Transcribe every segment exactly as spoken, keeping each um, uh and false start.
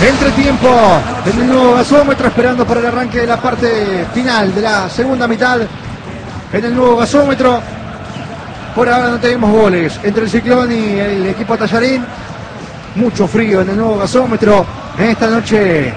Entretiempo en el nuevo gasómetro, esperando para el arranque de la parte final de la segunda mitad. En el nuevo gasómetro, por ahora no tenemos goles entre el Ciclón y el equipo Tallarín. Mucho frío en el nuevo gasómetro en esta noche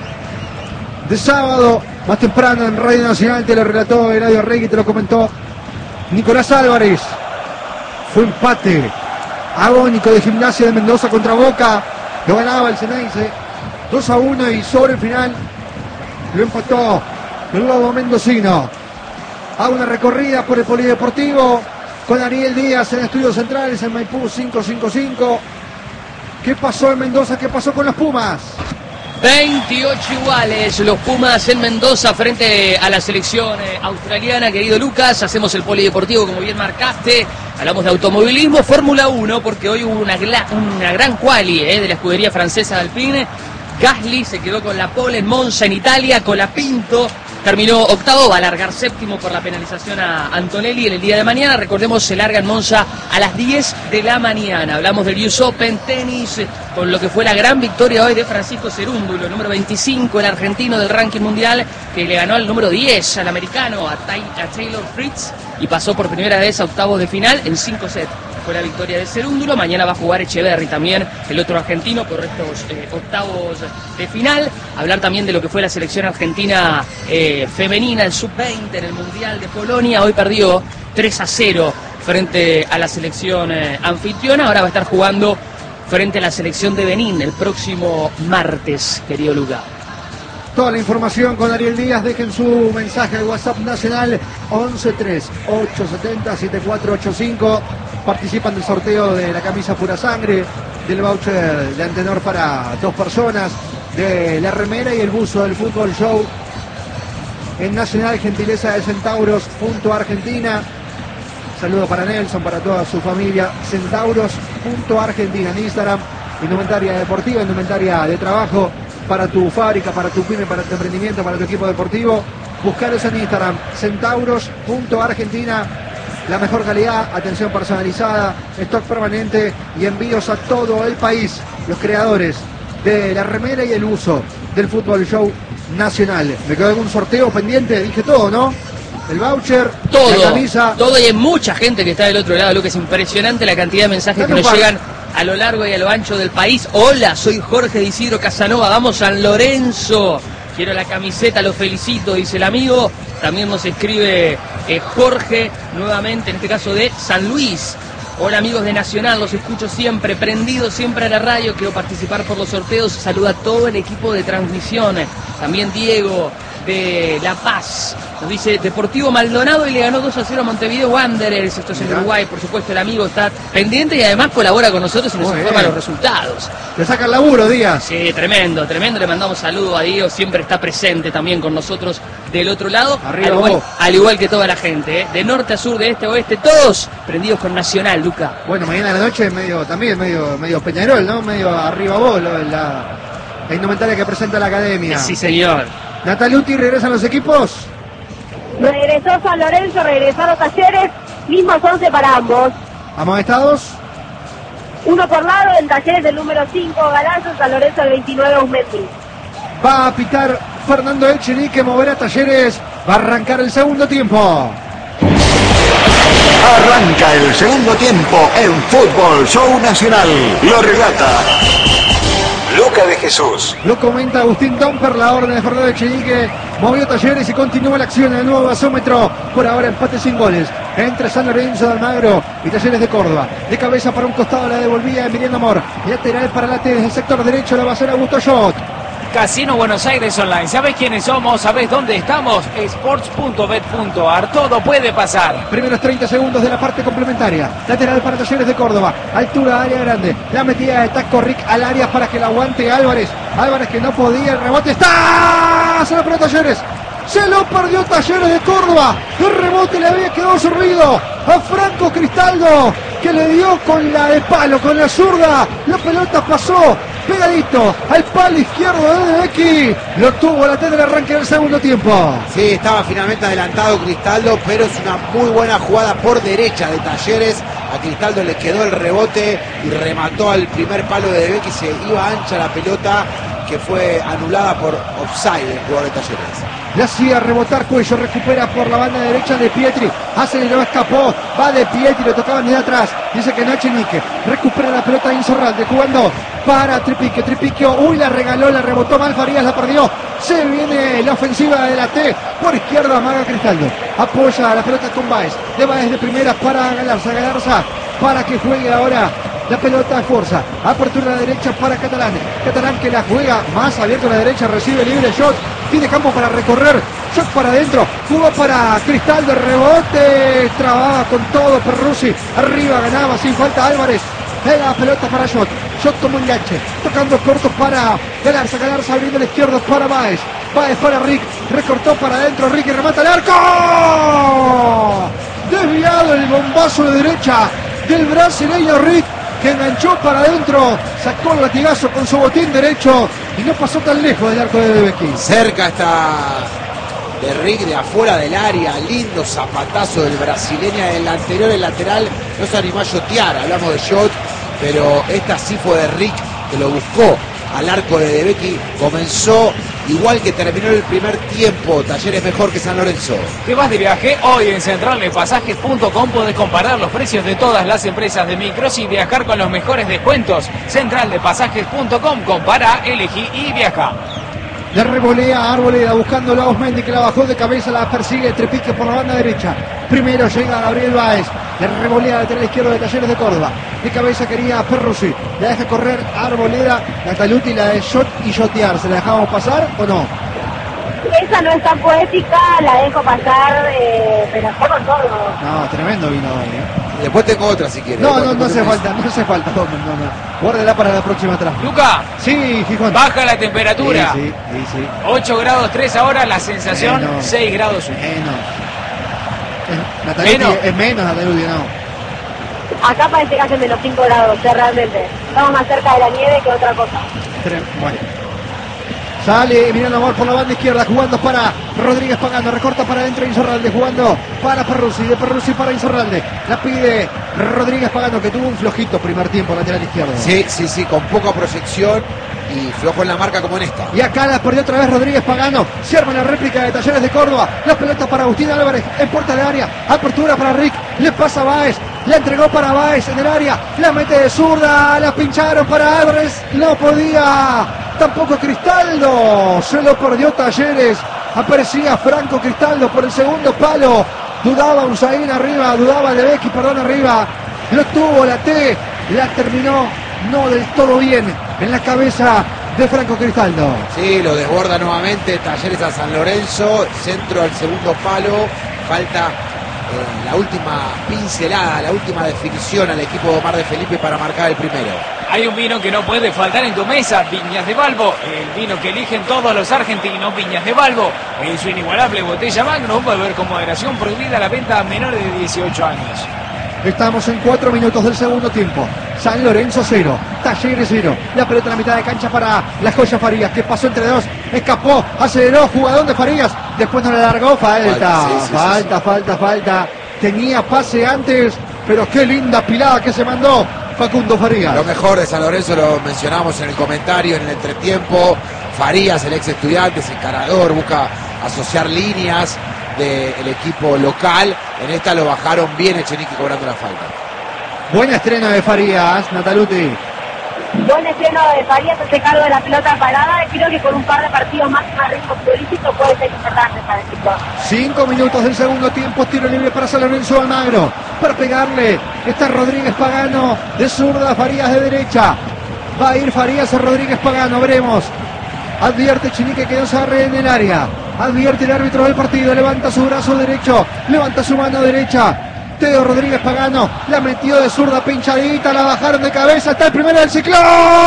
de sábado. Más temprano en Radio Nacional te lo relató Eladio Regui, te lo comentó Nicolás Álvarez. Fue empate agónico de Gimnasia de Mendoza contra Boca. Lo ganaba el Ceneice dos a uno y sobre el final lo empató el Lobo mendocino. A una recorrida por el Polideportivo con Ariel Díaz en Estudios Centrales en Maipú cinco cinco cinco. ¿Qué pasó en Mendoza? ¿Qué pasó con los Pumas? veintiocho iguales los Pumas en Mendoza frente a la selección eh, australiana, querido Lucas. Hacemos el Polideportivo como bien marcaste. Hablamos de automovilismo, Fórmula uno, porque hoy hubo una, una gran quali eh, de la escudería francesa de Alpine. Gasly se quedó con la pole en Monza en Italia, Colapinto terminó octavo, va a largar séptimo por la penalización a Antonelli en el día de mañana. Recordemos, se larga en Monza a las diez de la mañana. Hablamos del U S Open, tenis, con lo que fue la gran victoria hoy de Francisco Cerúndulo, el número veinticinco, el argentino del ranking mundial, que le ganó al número diez, al americano, a, Ty a Taylor Fritz, y pasó por primera vez a octavos de final en cinco sets. Fue la victoria de Cerúndulo. Mañana va a jugar Echeverry también, el otro argentino, por estos eh, octavos de final. Hablar también de lo que fue la selección argentina eh, femenina, el sub veinte en el Mundial de Polonia. Hoy perdió tres a cero frente a la selección eh, anfitriona. Ahora va a estar jugando frente a la selección de Benín el próximo martes, querido Luca. Toda la información con Ariel Díaz. Dejen su mensaje al WhatsApp nacional once tres ocho siete cero siete cuatro ocho cinco. Participan del sorteo de la camisa Pura Sangre, del voucher de Antenor para dos personas, de la remera y el buzo del Fútbol Show. En Nacional, gentileza de Centauros punto Argentina. Saludo para Nelson, para toda su familia. Centauros punto Argentina en Instagram. Indumentaria deportiva, indumentaria de trabajo para tu fábrica, para tu pyme, para tu emprendimiento, para tu equipo deportivo. Buscaros en Instagram, Centauros punto Argentina. La mejor calidad, atención personalizada, stock permanente y envíos a todo el país. Los creadores de la remera y el uso del Fútbol Show Nacional. ¿Me quedó algún sorteo pendiente? Dije todo, ¿no? El voucher, todo, la camisa. Todo, y hay mucha gente que está del otro lado, lo que es impresionante la cantidad de mensajes Dame que nos llegan a lo largo y a lo ancho del país. Hola, soy Jorge de Isidro Casanova, vamos San Lorenzo. Quiero la camiseta, lo felicito, dice el amigo. También nos escribe eh, Jorge, nuevamente, en este caso de San Luis. Hola amigos de Nacional, los escucho siempre, prendido siempre a la radio, quiero participar por los sorteos. Saluda a todo el equipo de transmisiones. También Diego de La Paz nos dice Deportivo Maldonado y le ganó dos a cero a Montevideo Wanderers. Esto es en Uruguay, por supuesto el amigo está pendiente y además colabora con nosotros y nos Muy informa bien. los resultados. Le saca el laburo, Díaz. Sí, tremendo, tremendo. Le mandamos saludos a Diego, siempre está presente también con nosotros del otro lado. Arriba, al, igual, al igual que toda la gente, ¿eh? De norte a sur, de este a oeste, todos prendidos con Nacional, Luca. Bueno, mañana a la noche medio, también medio, medio Peñarol, ¿no? Medio arriba vos, la, la indumentaria que presenta la academia. Sí, señor. Nataluti, ¿regresan los equipos? Regresó San Lorenzo, regresaron Talleres, mismos once para ambos. ¿Amonestados? Uno por lado, en Talleres el número cinco, Galazo, San Lorenzo el veintinueve, Usmetri. Va a pitar Fernando Echenique, moverá Talleres, va a arrancar el segundo tiempo. Arranca el segundo tiempo en Fútbol Show Nacional. Lo relata Luca de Jesús. Lo comenta Agustín Domper, la orden de Fernando Echenique. Movió Talleres y continúa la acción en el nuevo gasómetro. Por ahora empate sin goles entre San Lorenzo de Almagro y Talleres de Córdoba. De cabeza para un costado la devolvía Emiliano Amor. Lateral para la T desde el sector derecho, la va a hacer Augusto Schott. Casino Buenos Aires Online. ¿Sabés quiénes somos? ¿Sabés dónde estamos? sports punto bet punto a r. Todo puede pasar. Primeros treinta segundos de la parte complementaria. Lateral para Talleres de Córdoba. Altura, área grande. La metida de Taco Rick al área para que la aguante Álvarez. Álvarez que no podía. El rebote está. Se lo perdió Talleres. Se lo perdió Talleres de Córdoba. El rebote le había quedado servido a Franco Cristaldo, que le dio con la de palo, con la zurda. La pelota pasó pegadito al palo izquierdo de Becky. Lo tuvo la T del arranque del segundo tiempo. Sí, estaba finalmente adelantado Cristaldo, pero es una muy buena jugada por derecha de Talleres. A Cristaldo le quedó el rebote y remató al primer palo de Becky. Se iba ancha la pelota, que fue anulada por offside el jugador de Talleres. Le hacía rebotar Cuello, recupera por la banda derecha de Pietri, aceleró, escapó, va de Pietri, lo tocaban desde atrás, dice que no Echenique, recupera la pelota de Insorralde, jugando para Tripique, Tripique, uy, la regaló, la rebotó mal, Farías la perdió, se viene la ofensiva de la T, por izquierda amaga Cristaldo, apoya la pelota con Báez, de Báez de primera para Galarza, Galarza, para que juegue ahora la pelota a fuerza, apertura a la derecha para Catalán, Catalán que la juega más abierto a la derecha, recibe libre, shot, tiene campo para recorrer, shot para adentro, jugó para Cristaldo, rebote, trababa con todo Perruzzi, arriba ganaba sin falta Álvarez, de la pelota para Shot, Shot como enganche, tocando corto para Galarza, Galarza abriendo la izquierda para Báez, Báez para Rick, recortó para adentro, Rick y remata el arco, desviado el bombazo de derecha del brasileño Rick, que enganchó para adentro, sacó el latigazo con su botín derecho y no pasó tan lejos del arco de Bebequín. Cerca está de Rick, de afuera del área, lindo zapatazo del brasileño, el anterior, el lateral, no se animó a shotear, hablamos de shot, pero esta sí fue de Rick, que lo buscó al arco de Bebequi, comenzó igual que terminó el primer tiempo. Talleres mejor que San Lorenzo. ¿Te vas de viaje? Hoy en central de pasajes punto com podés comparar los precios de todas las empresas de micros y viajar con los mejores descuentos. central de pasajes punto com, compara, elegí y viaja. Le revolea Arboleda buscando a Osmendi, que la bajó de cabeza, la persigue Tripique por la banda derecha. Primero llega Gabriel Báez, le revolea lateral izquierdo de Talleres de Córdoba. De cabeza quería Perruzzi, la deja correr Arboleda, Gataluti, la de shot y shotear. ¿Se la dejamos pasar o no? Esa no es tan poética, la dejo pasar, eh, pero fue con todo. No, tremendo vino hoy, ¿eh? Después tengo otra si quieres. No, no, no hace falta, no hace falta. No, no, no. Guárdela para la próxima trampa. Luca. Sí, Gijón. Baja la temperatura. Sí, sí, sí, sí. ocho grados tres ahora, la sensación Menos. seis grados uno. Menos. Es, Nataluti, Menos. es menos Nataluti, no. Acá parece que hace menos cinco grados, ya realmente. Estamos más cerca de la nieve que otra cosa. Tre- Bueno. Sale Emiliano Amor por la banda izquierda, jugando para Rodríguez Pagano, recorta para adentro Insorralde, jugando para Perruzzi, de Perruzzi para Insorralde, la pide Rodríguez Pagano, que tuvo un flojito primer tiempo lateral izquierdo. Sí, sí, sí, con poca proyección y flojo en la marca como en esta. Y acá la perdió otra vez Rodríguez Pagano, se arma la réplica de Talleres de Córdoba, la pelota para Agustín Álvarez, en puerta de área, apertura para Rick, le pasa a Báez, la entregó para Báez en el área, la mete de zurda, la pincharon para Álvarez, no podía, tampoco Cristaldo, se lo perdió Talleres, aparecía Franco Cristaldo por el segundo palo, dudaba Usain arriba, dudaba de Becky, perdón, arriba, lo tuvo la T, la terminó no del todo bien en la cabeza de Franco Cristaldo. Sí, lo desborda nuevamente Talleres a San Lorenzo, centro al segundo palo, falta eh, la última pincelada, la última definición al equipo de Omar de Felipe para marcar el primero. Hay un vino que no puede faltar en tu mesa, Viñas de Balbo, el vino que eligen todos los argentinos, Viñas de Balbo, en su inigualable botella Magnum, beber con moderación, prohibida la venta a menores de dieciocho años. Estamos en cuatro minutos del segundo tiempo. San Lorenzo cero, Talleres cero. La pelota en la mitad de cancha para la joya Farías, que pasó entre dos, escapó, aceleró, jugadón de Farías, después no le largó, falta, Falta, sí, sí, falta, sí, sí. falta, falta. Tenía pase antes, pero qué linda pilada que se mandó Facundo Farías. Lo mejor de San Lorenzo lo mencionamos en el comentario, en el entretiempo. Farías, el ex estudiante, es encarador, busca asociar líneas del equipo local. En esta lo bajaron bien Echenique cobrando la falta. Buena estrena de Farías, Nataluti. Buen estreno de Farías, hace cargo de la pelota parada, y creo que con un par de partidos más a ritmo futbolístico puede ser importante para el equipo. Cinco minutos del segundo tiempo, tiro libre para San Lorenzo Almagro. Para pegarle está Rodríguez Pagano de zurda, Farías de derecha. Va a ir Farías a Rodríguez Pagano, veremos. Advierte Echenique que no se agarre en el área. Advierte el árbitro del partido, levanta su brazo derecho, levanta su mano derecha. Teo Rodríguez Pagano la metió de zurda pinchadita, la bajaron de cabeza, está el primero del ciclón.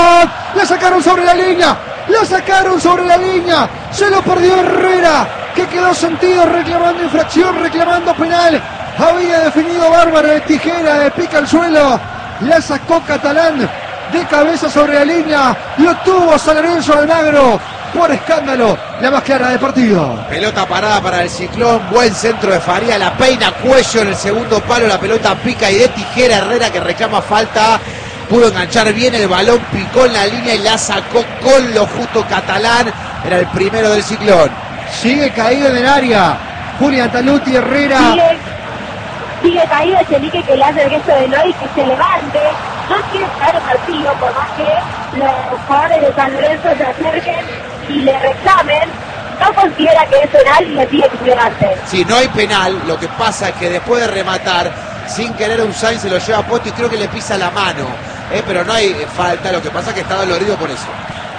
La sacaron sobre la línea, la sacaron sobre la línea. Se lo perdió Herrera, que quedó sentido reclamando infracción, reclamando penal. Había definido bárbaro de tijera, de pica al suelo. La sacó Catalán de cabeza sobre la línea, lo tuvo San Lorenzo Almagro, por escándalo, la más clara del partido. Pelota parada para el Ciclón, buen centro de Faría, la peina Cuello en el segundo palo, la pelota pica y de tijera Herrera que reclama falta. Pudo enganchar bien el balón, picó en la línea y la sacó con lo justo Catalán. Era el primero del Ciclón. Sigue caído en el área Julián Taluti Herrera. Sigue, sigue caído Echenique, que le hace el gesto de no y que se levante. No quiere parar el partido, por más que los jugadores de San Lorenzo se acerquen y le reclamen. No considera que es penal y le pide que se levante. Si no hay penal, lo que pasa es que después de rematar, sin querer un Sainz se lo lleva puesto y creo que le pisa la mano. Eh, pero no hay falta, lo que pasa es que está dolorido por eso.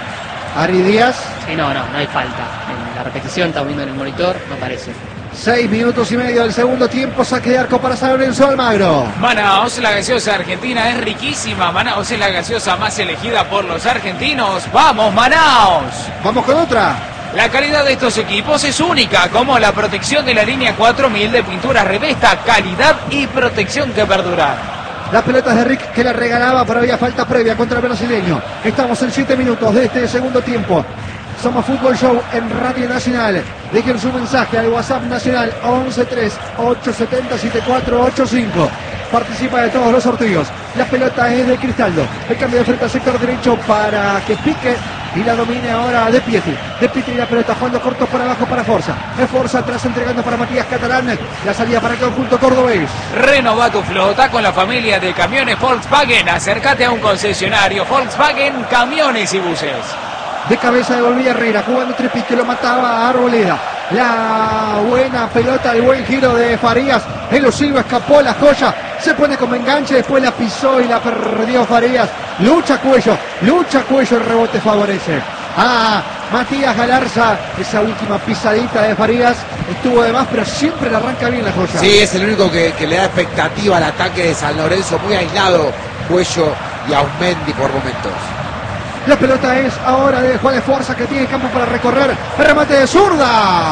Ari Díaz. Sí, no, no, no hay falta. En la repetición, estamos viendo en el monitor, no parece. Seis minutos y medio del segundo tiempo, saque de arco para San Lorenzo Almagro. Manaos, la gaseosa argentina es riquísima. Manaos es la gaseosa más elegida por los argentinos. ¡Vamos, Manaos! Vamos con otra. La calidad de estos equipos es única, como la protección de la línea cuatro mil de pinturas Revesta, calidad y protección que perdura. Las pelotas de Rick que la regalaba, pero había falta previa contra el brasileño. Estamos en siete minutos de este segundo tiempo. Somos Fútbol Show en Radio Nacional. Dejen su mensaje al WhatsApp Nacional once tres ocho siete cero siete cuatro ocho cinco. Participa de todos los sorteos. La pelota es de Cristaldo. El cambio de frente al sector derecho para que pique y la domine ahora De Pietri. De Pietri la pelota jugando corto para abajo para Forza. Es Forza atrás entregando para Matías Catalán. La salida para el conjunto cordobés. Renova tu flota con la familia de camiones Volkswagen. Acércate a un concesionario Volkswagen Camiones y Buses. De cabeza devolvía Herrera, jugando Trepi que lo mataba a Arboleda. La buena pelota, el buen giro de Farías. Elusivo, escapó la joya. Se pone como enganche, después la pisó y la perdió Farías. Lucha Cuello, lucha Cuello, el rebote favorece a Matías Galarza. Esa última pisadita de Farías estuvo de más, pero siempre le arranca bien la joya. Sí, es el único que, que le da expectativa al ataque de San Lorenzo. Muy aislado Cuello y Ausmendi por momentos. La pelota es ahora de Juan Esforza, que tiene campo para recorrer. El remate de zurda.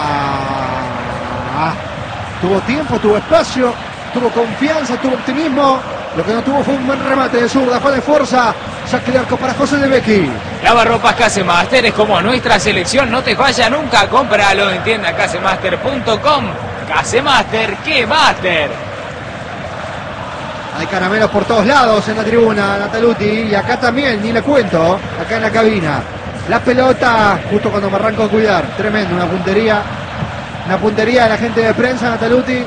Ah, tuvo tiempo, tuvo espacio, tuvo confianza, tuvo optimismo. Lo que no tuvo fue un buen remate de zurda. Juan Esforza, saque de arco para José de Becchi. Lavarropas Casemaster es como nuestra selección, no te falla nunca. Cómpralo en tienda casemaster punto com. Casemaster, ¿qué master? Hay caramelos por todos lados en la tribuna, Nataluti, y acá también, ni le cuento, acá en la cabina. La pelota, justo cuando me arranco a cuidar, tremendo, una puntería, una puntería de la gente de prensa, Nataluti.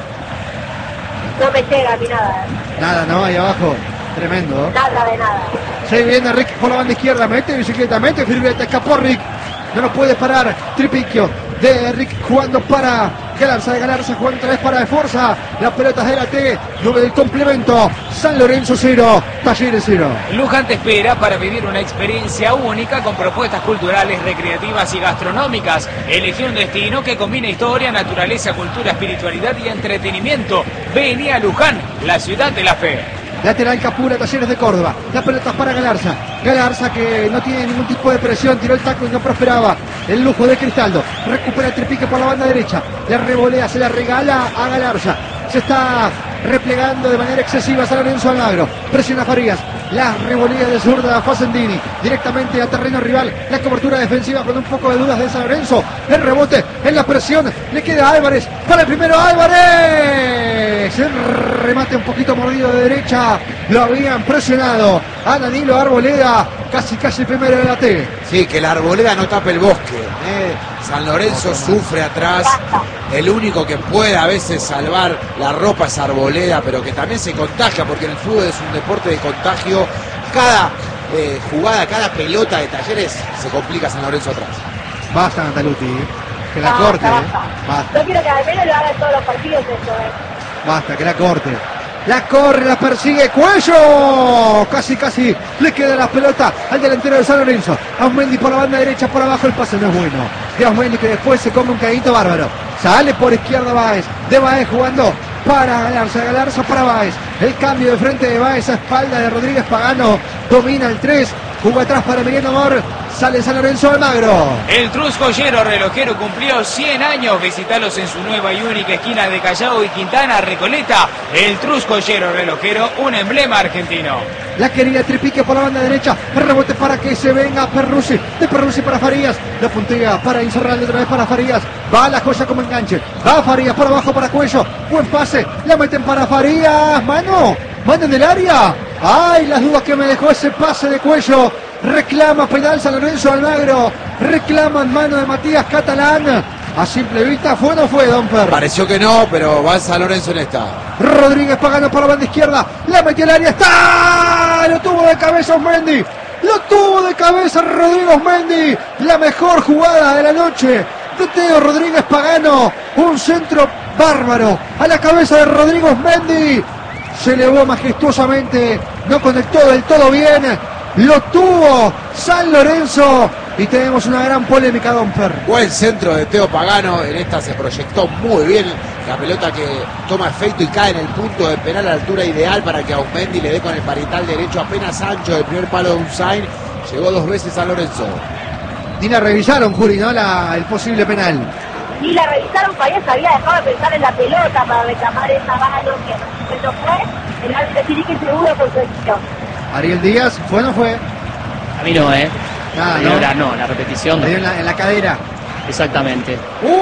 No me llega a mí nada. Nada, no, ahí abajo, tremendo. Nada de nada. Se viene Rick por la banda izquierda, mete bicicleta, mete firmeta, escapó Rick. No lo puede parar, Tripicchio de Rick jugando para Galarza, de Galarza jugando otra vez para De Forza. Las pelotas de la T, nueve del complemento. San Lorenzo cero, Talleres cero. Luján te espera para vivir una experiencia única con propuestas culturales, recreativas y gastronómicas. Elegí un destino que combina historia, naturaleza, cultura, espiritualidad y entretenimiento. Vení a Luján, la ciudad de la fe. Lateral Capura, Talleres de Córdoba. La pelota para Galarza. Galarza que no tiene ningún tipo de presión. Tiró el taco y no prosperaba. El lujo de Cristaldo. Recupera el Tripique por la banda derecha. La revolea, se la regala a Galarza. Se está replegando de manera excesiva San Lorenzo Almagro. Presiona Farías. La revolea de zurda a Facendini. Directamente a terreno rival. La cobertura defensiva con un poco de dudas de San Lorenzo. El rebote en la presión. Le queda a Álvarez. Para el primero Álvarez. El remate un poquito mordido de derecha. Lo habían presionado a Danilo Arboleda. Casi casi el primero de la T. Sí, que la Arboleda no tape el bosque. ¿eh? San Lorenzo sufre atrás. El único que puede a veces salvar la ropa es Arboleda, pero que también se contagia, porque el fútbol es un deporte de contagio. Cada eh, jugada, cada pelota de Talleres se complica San Lorenzo atrás. Basta, Nataluti. Que la Basta, corte. basta. eh. Basta. Yo quiero que al menos lo haga en todos los partidos esto, eh. Basta, que la corte. La corre, la persigue, Cuello. Casi, casi le queda la pelota al delantero de San Lorenzo. Ausmendi por la banda derecha, por abajo el pase no es bueno. De Ausmendi que después se come un caguito bárbaro. Sale por izquierda Báez. De Báez jugando para Galarza, Galarza para Báez. El cambio de frente de Báez a espalda de Rodríguez Pagano. Domina el tres. Jugó atrás para Emiliano Amor. Sale San Lorenzo Almagro. El Truscollero relojero cumplió cien años. Visitalos en su nueva y única esquina de Callao y Quintana, Recoleta. El Truscollero relojero, un emblema argentino. La querida Tripique por la banda derecha. El rebote para que se venga Perruzzi. De Perruzzi para Farías. La puntea para Incerralde otra vez para Farías. Va la joya como enganche. Va Farías por abajo para Cuello. Buen pase. La meten para Farías. Mano. Mano en el área. Ay, las dudas que me dejó ese pase de Cuello. Reclama penal San Lorenzo Almagro. Reclama en mano de Matías Catalán. A simple vista, ¿fue o no fue, Domper? Pareció que no, pero va San Lorenzo en esta. Rodríguez Pagano por la banda izquierda. La metió al área. ¡Está! Lo tuvo de cabeza Osmendi. Lo tuvo de cabeza Rodrigo Osmendi. La mejor jugada de la noche de Teo Rodríguez Pagano. Un centro bárbaro a la cabeza de Rodrigo Osmendi. Se elevó majestuosamente. No conectó del todo bien. Lo tuvo San Lorenzo. Y tenemos una gran polémica, Domper. Buen centro de Teo Pagano. En esta se proyectó muy bien la pelota que toma efecto y cae en el punto de penal a la altura ideal para que Ausmendi le dé con el parietal derecho apenas ancho del primer palo de Unzain. Llegó dos veces San Lorenzo. Ni la revisaron, Juli, ¿no? La, el posible penal. Ni la revisaron, Farías había dejado de pensar en la pelota para reclamar esa mano que no fue. El árbitro tiene que seguro por su equipo. Ariel Díaz, ¿fue o no fue? A mí no, ¿eh? Nada, no, ¿no? la, no, la repetición. Le dio en la, en la cadera. Exactamente.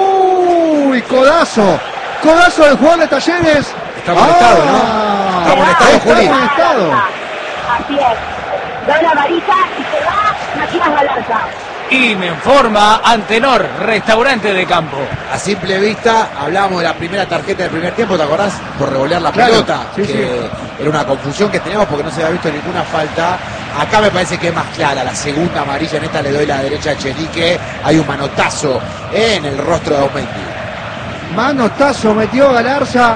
¡Uy! Codazo. Codazo del jugador de Talleres. Está molestado, Ah, ¿no? Está molestado, Juli. Está molestado. Así es. Da una varilla y se va Matías Galarza. Y me informa Antenor, restaurante de campo. A simple vista, hablábamos de la primera tarjeta del primer tiempo, ¿te acordás? Por revolear la Claro, pelota, sí, que sí. era una confusión que teníamos porque no se había visto ninguna falta. Acá me parece que es más clara, la segunda amarilla, en esta le doy la derecha a Chenique. Hay un manotazo en el rostro de Aumendi. Manotazo metió Galarza.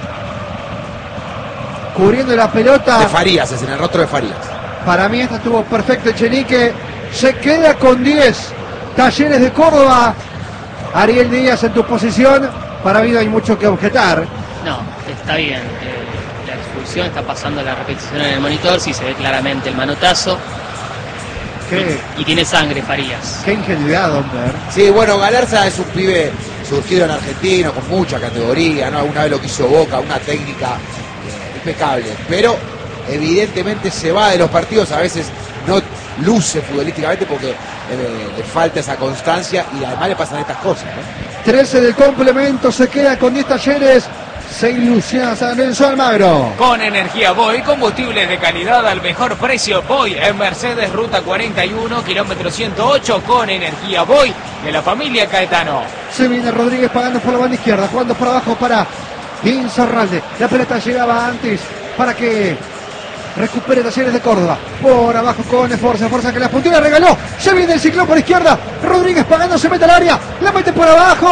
Cubriendo la pelota. De Farías, es en el rostro de Farías. Para mí esta estuvo perfecto Chenique. Se queda con diez. Talleres de Córdoba. Ariel Díaz en tu posición. Para mí no hay mucho que objetar. No, está bien. Eh, la expulsión está pasando la repetición en el monitor. Sí se ve claramente el manotazo. Qué, Y, y tiene sangre Farías. qué ingenuidad, Domper. Sí, bueno, Galarza es un pibe surgido en Argentina con mucha categoría, ¿no? Alguna vez lo quiso Boca, una técnica eh, impecable. Pero evidentemente se va de los partidos, a veces no luce futbolísticamente porque eh, le falta esa constancia y además le pasan estas cosas, ¿no? trece del complemento. Se queda con diez Talleres. Se ilusiona San Lorenzo Almagro. Con energía Boy, combustibles de calidad al mejor precio. Boy en Mercedes, ruta cuarenta y uno, kilómetro ciento ocho, con energía Boy de la familia Caetano. Se viene Rodríguez Pagano por la banda izquierda, jugando por abajo para Insaurralde. La pelota llegaba antes para que recupere Talleres de Córdoba. Por abajo con Esforza, Esforza que la puntilla regaló. Se viene el ciclón por izquierda. Rodríguez Pagano se mete al área. La mete por abajo.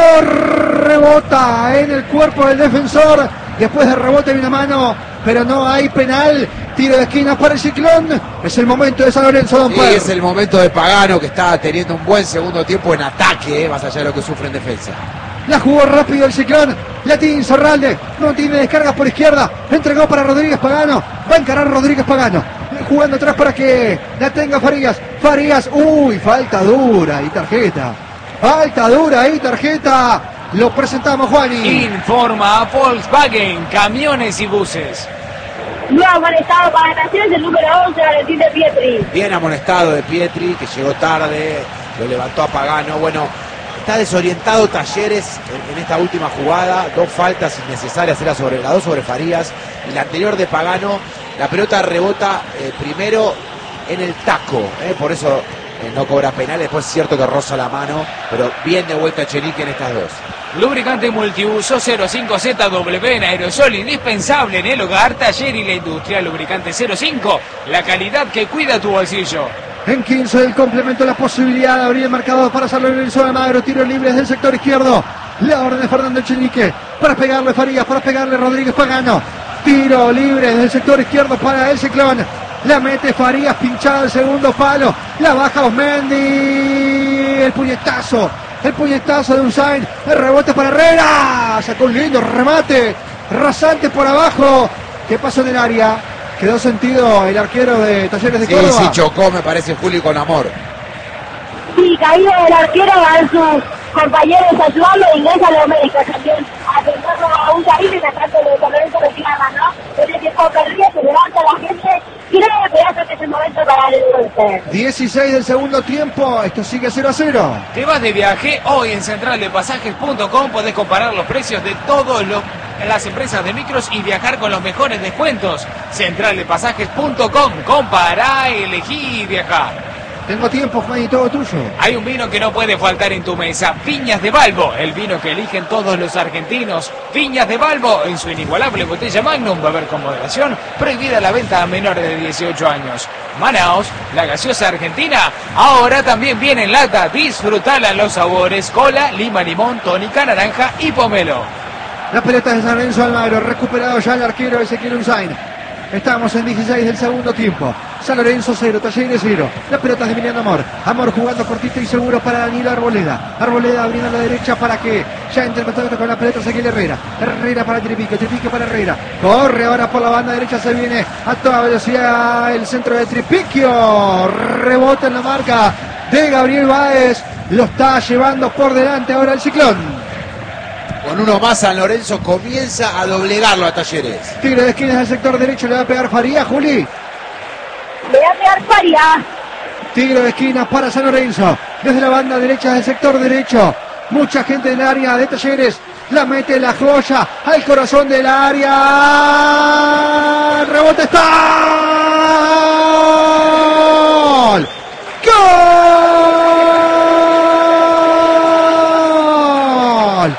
Rebota en el cuerpo del defensor. Después de rebote de una mano, pero no hay penal. Tiro de esquina para el ciclón. Es el momento de San Lorenzo, Don Sí, Pedro. es el momento de Pagano que está teniendo un buen segundo tiempo en ataque, eh, más allá de lo que sufre en defensa. La jugó rápido el ciclón. La tiene Insaurralde. No tiene descargas por izquierda. Entregó para Rodríguez Pagano. Va a encarar Rodríguez Pagano. Jugando atrás para que la tenga Farías. Farías. Uy, falta dura y tarjeta. Falta dura y tarjeta. Lo presentamos, Juani. Informa a Volkswagen, camiones y buses. Nuevo amonestado para Talleres el número once, Valentín de Pietri. Bien amonestado de Pietri, que llegó tarde, lo levantó a Pagano. Bueno, está desorientado Talleres en, en esta última jugada. Dos faltas innecesarias, era sobre la dos sobre Farías. Y la anterior de Pagano, la pelota rebota eh, primero en el taco. Eh, por eso eh, no cobra penal. Después es cierto que roza la mano. Pero bien de vuelta Chenique en estas dos. Lubricante multiuso cero cinco Z W en aerosol, indispensable en el hogar, taller y la industria. Lubricante cero cinco, la calidad que cuida tu bolsillo. En quince del complemento, la posibilidad de abrir el marcador para San Lorenzo de Almagro. Tiro libre desde el sector izquierdo. La orden de Fernando Chenique para pegarle Farías, para pegarle Rodríguez Pagano. Tiro libre desde el sector izquierdo para el ciclón. La mete Farías, pinchada al segundo palo. La baja Osmendi. El puñetazo. El puñetazo de Unzain. El rebote para Herrera. Sacó un lindo remate. Rasante por abajo. ¿Qué pasó en el área? Quedó sentido el arquero de Talleres de Sí, Córdoba. sí, chocó, me parece, Juli, con amor. Sí, caído el arquero a sus compañeros ayudarlo, ingresa a la América también a tentarlo a un carril, mientras tanto el Lorenzo reclama, ¿no? Pero que con perdida se levanta la gente, creo que hace que es el momento para el golpe. dieciséis del segundo tiempo, esto sigue cero a cero. Te vas de viaje, hoy en central de pasajes punto com podés comparar los precios de todas las empresas de micros y viajar con los mejores descuentos. central de pasajes punto com, compará, elegí y viajá. Tengo tiempo, Juan, y todo tuyo. Hay un vino que no puede faltar en tu mesa, Viñas de Balbo, el vino que eligen todos los argentinos. Viñas de Balbo, en su inigualable botella Magnum, beber con moderación, prohibida la venta a menores de dieciocho años. Manaos, la gaseosa argentina, ahora también viene en lata, disfrutala en los sabores, cola, lima, limón, tónica, naranja y pomelo. La pelota de San Lorenzo Almagro, recuperado ya el arquero Ezequiel Unzain. Estamos en dieciséis del segundo tiempo. San Lorenzo cero, Talleres cero. La pelota es de Emiliano Amor. Amor jugando cortito y seguro para Danilo Arboleda. Arboleda abriendo a la derecha para que ya entre el contacto con la pelota Ezequiel Herrera. Herrera para Tripique, Tripique para Herrera. Corre ahora por la banda derecha, se viene a toda velocidad el centro de Tripiquio. Rebota en la marca de Gabriel Báez. Lo está llevando por delante ahora el Ciclón. Con uno más, San Lorenzo comienza a doblegarlo a Talleres. Tigre de esquinas al sector derecho, le va a pegar Faría, Juli. Le va a pegar Faría. Tigre de esquinas para San Lorenzo. Desde la banda derecha del sector derecho. Mucha gente en el área de Talleres. La mete la joya al corazón del área. El rebote está. ¡Gol! ¡Gol!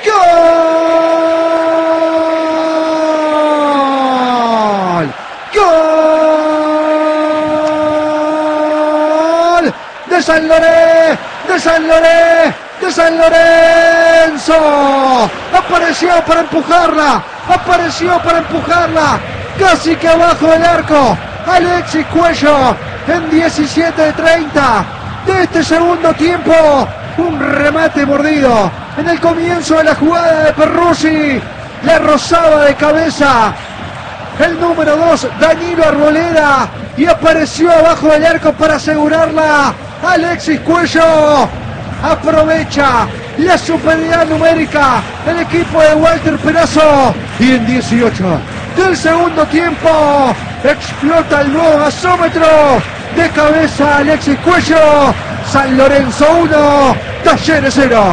¡Gol! De San Lorenzo, de San Lorenzo, de San Lorenzo. Apareció para empujarla, apareció para empujarla, casi que abajo del arco. Alexis Cuello en diecisiete de treinta de este segundo tiempo. Un remate mordido en el comienzo de la jugada de Perruzzi. La rozaba de cabeza el número dos, Danilo Arboleda, y apareció abajo del arco para asegurarla. Alexis Cuello aprovecha la superioridad numérica del equipo de Walter Perazo, y en dieciocho del segundo tiempo explota el nuevo gasómetro. De cabeza Alexis Cuello. San Lorenzo uno, Talleres cero.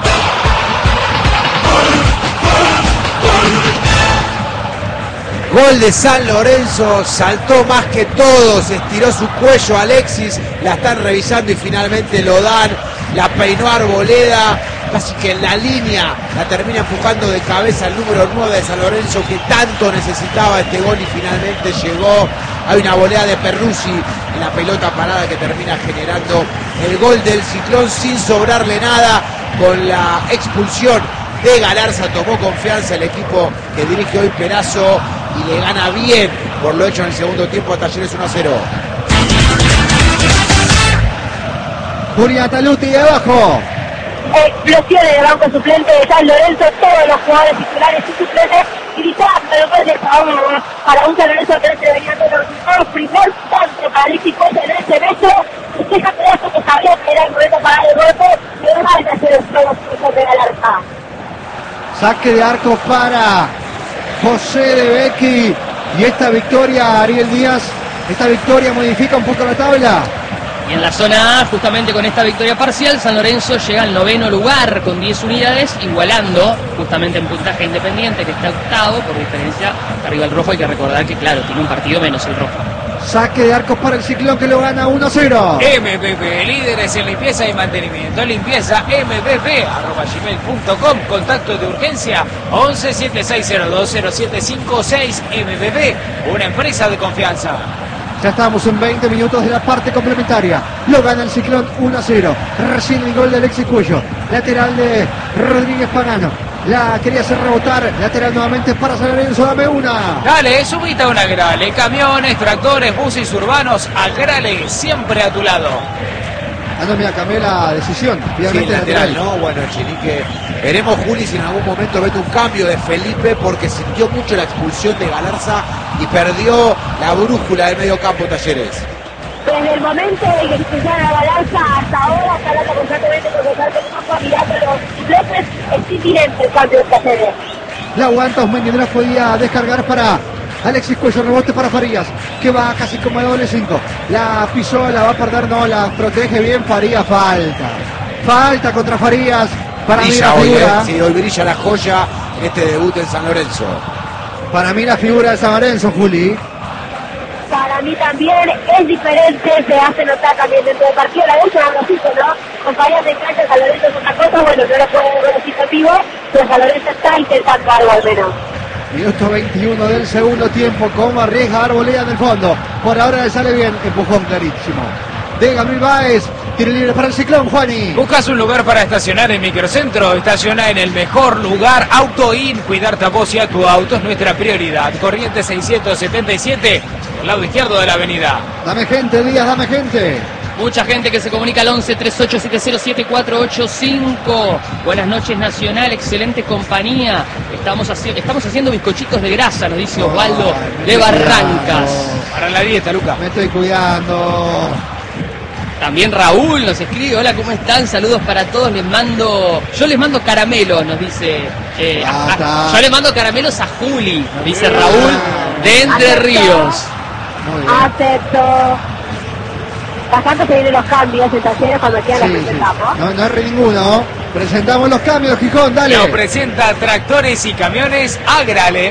Gol de San Lorenzo, saltó más que todos, estiró su cuello Alexis, la están revisando y finalmente lo dan. La peinó Arboleda, casi que en la línea, la termina empujando de cabeza el número nueve de San Lorenzo, que tanto necesitaba este gol, y finalmente llegó. Hay una volea de Perruzzi en la pelota parada que termina generando el gol del Ciclón sin sobrarle nada. Con la expulsión de Galarza tomó confianza el equipo que dirige hoy Perazo y le gana bien por lo hecho en el segundo tiempo a Talleres uno a cero. Julia Taluti de abajo. Explosiones de banco suplente de San Lorenzo, todos los jugadores titulares y suplentes gritando después de favor para un San Lorenzo que se venía de los primer tanto para Alexis Cuello en ese beso. Deja Perazo que sabía que era el momento para el golpe, pero no hay que hacer el juego sin de Galarza. Saque de arco para José de Becchi, y esta victoria, Ariel Díaz, esta victoria modifica un poco la tabla. Y en la zona A, justamente con esta victoria parcial, San Lorenzo llega al noveno lugar con diez unidades, igualando justamente en puntaje Independiente, que está octavo por diferencia arriba el rojo. Hay que recordar que, claro, tiene un partido menos el rojo. Saque de arco para el Ciclón, que lo gana uno a cero. M V P, líderes en limpieza y mantenimiento. Limpieza M V P, arroba gmail punto com. Contacto de urgencia once siete seis cero dos cero siete cinco seis. M V P, una empresa de confianza. Ya estamos en veinte minutos de la parte complementaria. Lo gana el Ciclón uno a cero. Recién el gol de Alexis Cuello. Lateral de Rodríguez Pagano. La quería hacer rebotar. Lateral nuevamente para San Lorenzo. Dame una. Dale, subite a una Grale. Camiones, tractores, buses urbanos. Agrale, siempre a tu lado. Ah, no, mira, cambió la decisión. Sí, lateral, ¿no? Bueno, Chilique. Veremos, Juli, si en algún momento vete un cambio de Felipe, porque sintió mucho la expulsión de Galarza y perdió la brújula del medio campo Talleres. Desde el momento de que expulsaron a Galarza hasta ahora, está hablando constantemente con Gonzalo Campo, mirando los López, es inminente el cambio de Talleres. La aguanta Osmendi, no la podía descargar para Alexis Cuello, rebote para Farías, que va casi como el doble cinco. La pisó, la va a perder, no, la protege bien Farías, falta. Falta contra Farías, para mí la Hoy, figura. eh. Sí, hoy brilla la joya en este debut en San Lorenzo. Para mí la figura de San Lorenzo, Juli. Para mí también es diferente, se hace notar también dentro del partido, la vez a los hijos, ¿no? Con Farías de cancha, San Lorenzo es otra cosa, bueno, no lo puede ver significativo, pero San Lorenzo está intentando algo al menos. Minuto veintiuno del segundo tiempo, como arriesga Arboleda en el fondo. Por ahora le sale bien, empujón clarísimo de Gabriel Báez, tiro libre para el Ciclón, Juani. ¿Buscas un lugar para estacionar en Microcentro? Estaciona en el mejor lugar, AutoIn. Cuidarte a vos y a tu auto es nuestra prioridad. Corriente seiscientos setenta y siete, al lado izquierdo de la avenida. Dame gente, Díaz, dame gente. Mucha gente que se comunica al once treinta y ocho setenta siete cuatro ocho cinco. Buenas noches, Nacional, excelente compañía. Estamos, haci estamos haciendo bizcochitos de grasa, nos dice Osvaldo de Barrancas. Para la dieta, Luca. Me estoy cuidando. También Raúl nos escribe, hola, ¿cómo están? Saludos para todos, les mando, yo les mando caramelos, nos dice, eh, a, a, yo les mando caramelos a Juli, nos dice Raúl de Entre Ríos. Acepto. Bastante se vienen los cambios en Talleres cuando quieran Sí, los presentamos. sí. No, no erre ninguno. Presentamos los cambios, Gijón, dale. Nos presenta Tractores y Camiones Agrale.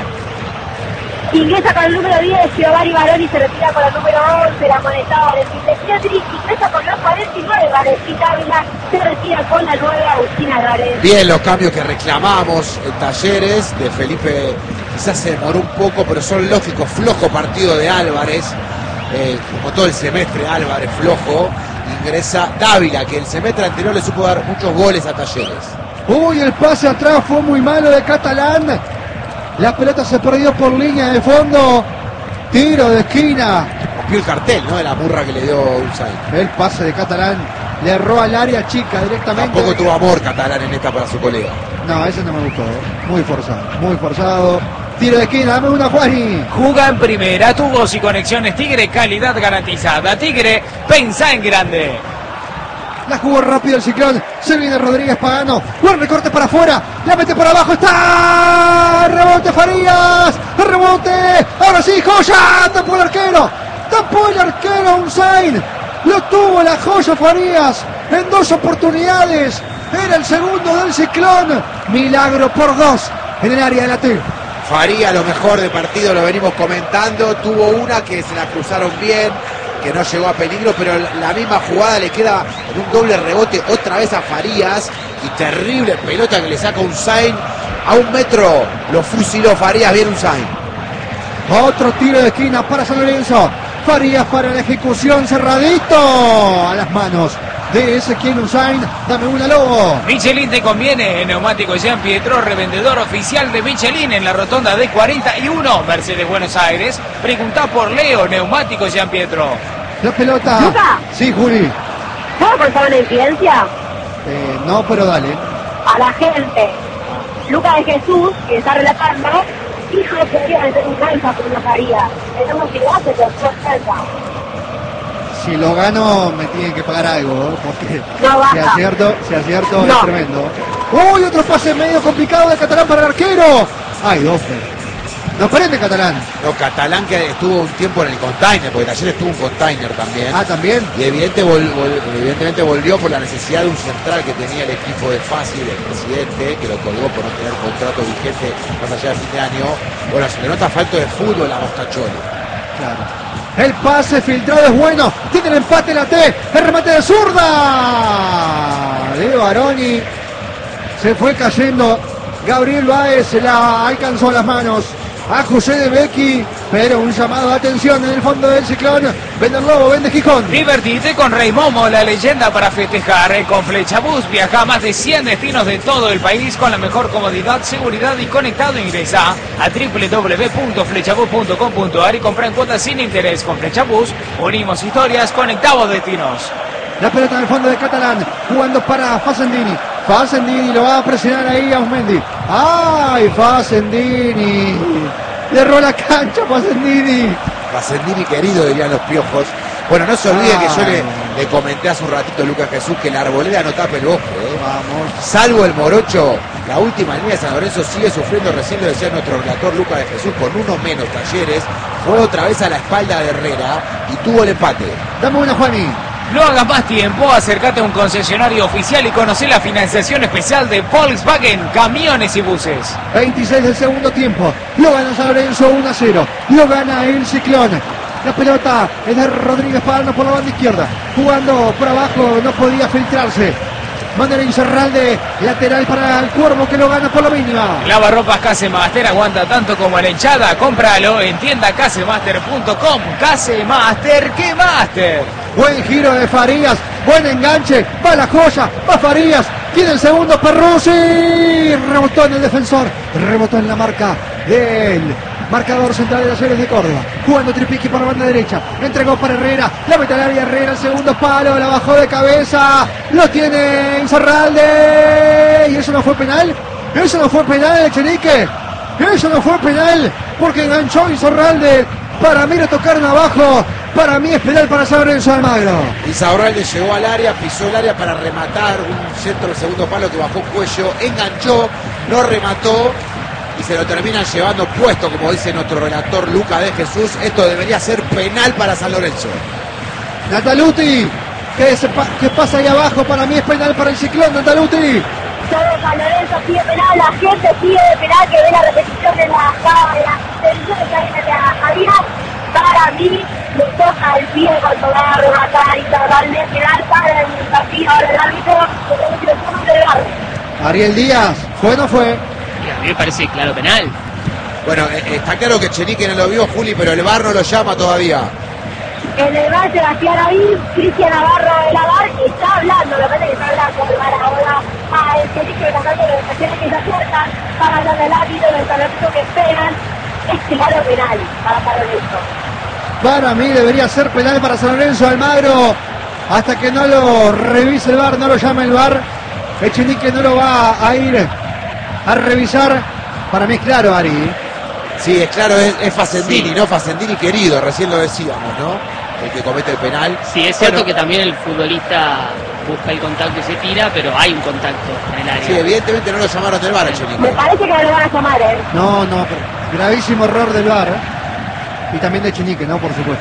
Ingresa con el número diez, Giovanni Baroni se retira con el número once, la moneda Valentín Pietri, ingresa con los cuarenta y nueve, Valentín Ávila se retira con la nueve, Agustina Gárez. Bien, los cambios que reclamamos en Talleres de Felipe, quizás se demoró un poco, pero son lógicos. Flojo partido de Álvarez, eh, como todo el semestre Álvarez flojo. Ingresa Dávila, que el semestre anterior le supo dar muchos goles a Talleres. Uy, el pase atrás fue muy malo de Catalán. La pelota se perdió por línea de fondo. Tiro de esquina. Rompió el cartel, ¿no? De la burra que le dio Ulsain. El pase de Catalán le erró al área chica directamente. Tampoco tuvo amor Catalán en esta para su colega. No, ese no me gustó. Muy forzado, muy forzado. Tiro de esquina, dame una, Juani. Juga en primera, tubos y conexiones Tigre, calidad garantizada. Tigre, pensá en grande. La jugó rápido el Ciclón. Se viene Rodríguez Pagano. Buen recorte para afuera. La mete por abajo. Está. Rebote Farías. Rebote. Ahora sí, joya. Tapó el arquero. Tapó el arquero Unzain. Lo tuvo la joya Farías en dos oportunidades. Era el segundo del Ciclón. Milagro por dos en el área de la T. Faría lo mejor de partido, lo venimos comentando. Tuvo una que se la cruzaron bien, que no llegó a peligro, pero la misma jugada le queda en un doble rebote otra vez a Farías. Y terrible pelota que le saca Unzain a un metro. Lo fusiló Farías, bien Unzain. Otro tiro de esquina para San Lorenzo. Farías para la ejecución, cerradito a las manos de Ezequiel Unzain. Dame una, Lobo. Michelin te conviene. Neumáticos Jean Pietro, revendedor oficial de Michelin en la rotonda de cuarenta y uno, Mercedes Buenos Aires. Preguntá por Leo, Neumáticos Jean Pietro. La pelota. ¿Luca? Sí, Juli. ¿Puedo contar una incidencia? Eh, no, pero dale. A la gente. Lucas de Jesús, que está relatando, dijo que quería meter un calza, pero no haría. Tenemos que hacer que después calza. Si lo gano, me tienen que pagar algo, ¿no? Porque No baja. si acierto, si acierto No. es tremendo. ¡Uy! Otro pase medio complicado de Catalán para el arquero. ¡Ay, doble! No prende Catalán. No, Catalán que estuvo un tiempo en el container, porque ayer estuvo un container también. Ah, también. Y evidente vol, vol, evidentemente volvió por la necesidad de un central que tenía el equipo de Fácil, el presidente, que lo colgó por no tener contrato vigente más allá de fin de año. Bueno, se le nota falta de fútbol a Mostacholi. Claro. El pase filtrado es bueno. Tiene el empate la T. El remate de zurda de Baroni. Se fue cayendo. Gabriel Báez se la alcanzó a las manos a José de Becchi, pero un llamado de atención en el fondo del Ciclón. Vende el Lobo, vende Gijón. Divertite con Rey Momo, la leyenda para festejar. Con Flechabús viaja a más de cien destinos de todo el país con la mejor comodidad, seguridad y conectado. Ingresa a doble u doble u doble u punto flechabús punto com punto ar y compra en cuotas sin interés. Con Flechabús unimos historias, conectamos destinos. La pelota en el fondo de Catalán, jugando para Facendini. Facendini lo va a presionar ahí a Osmendi. ¡Ay, Facendini! Le erró la cancha Facendini. Facendini querido, dirían los piojos. Bueno, no se olvide Ay. que yo le, le comenté hace un ratito a Lucas Jesús que la arboleda no tapa el bosque. ¿eh? Vamos. Salvo el Morocho, la última línea de San Lorenzo sigue sufriendo, recién lo decía nuestro relator Lucas de Jesús, con uno menos Talleres, fue otra vez a la espalda de Herrera y tuvo el empate. Dame una, Juani. No hagas más tiempo, acércate a un concesionario oficial y conoce la financiación especial de Volkswagen, camiones y buses. veintiséis del segundo tiempo. Lo gana San Lorenzo uno a cero. Lo gana el Ciclón. La pelota es de Rodríguez Pagano por la banda izquierda. Jugando por abajo, no podía filtrarse. Manda Incerralde, lateral para el Cuervo que lo gana por la mínima. Lavarropas Casemaster aguanta tanto como la hinchada. Cómpralo en tienda casemaster punto com. Casemaster, ¿qué Master? Buen giro de Farías, buen enganche, va la joya, va Farías, tiene el segundo Perruzzi, rebotó en el defensor, rebotó en la marca del marcador central de Talleres de Córdoba, jugando Tripiqui por la banda derecha, entregó para Herrera, la mete al área Herrera, el segundo palo, la bajó de cabeza, lo tiene Incerralde, y eso no fue penal, eso no fue penal de Chenique, eso no fue penal, porque enganchó Incerralde. Para mí lo tocaron abajo, para mí es penal para San Lorenzo de Almagro. Insaurralde llegó al área, pisó el área para rematar un centro del segundo palo que bajó Cuello, enganchó, no remató y se lo terminan llevando puesto, como dice nuestro relator Lucas de Jesús. Esto debería ser penal para San Lorenzo. Nataluti, ¿qué, se pa qué pasa ahí abajo? Para mí es penal para el Ciclón, Nataluti. Todo San Lorenzo pide penal, la gente pide penal, que ve la repetición de la cámara, de la Javier. Para mí, le toca el pie cuando va a rematar y tratarle penal para el partido del árbitro, que lo toma de largo. Ariel Díaz, ¿fue o no fue? Y a mí me parece claro penal. Bueno, eh, está claro que Chenique no lo vio, Juli, pero el V A R no lo llama todavía. En el bar Sebastián Avín, Cristian Navarro de la bar, está hablando, lo que pasa es que está hablando el bar ahora a el que dice tratando de ocasiones que se acercan, para hablar del árbitro, del talento que esperan, es claro penal para San Lorenzo. Para mí debería ser penal para San Lorenzo de Almagro. Hasta que no lo revise el V A R, no lo llame el V A R. Echenique no lo va a ir a revisar. Para mí es claro, Ari. Sí, es claro, es, es Facendini, Sí. ¿no? Facendini querido, recién lo decíamos, ¿no? El que comete el penal. Sí, es cierto Bueno, que también el futbolista busca el contacto y se tira, pero hay un contacto en el área. Sí, evidentemente no lo llamaron del V A R a Me Chenique. parece que no lo van a llamar, ¿eh? No, no, pero gravísimo error del V A R. Y también de Echenique, ¿no? Por supuesto.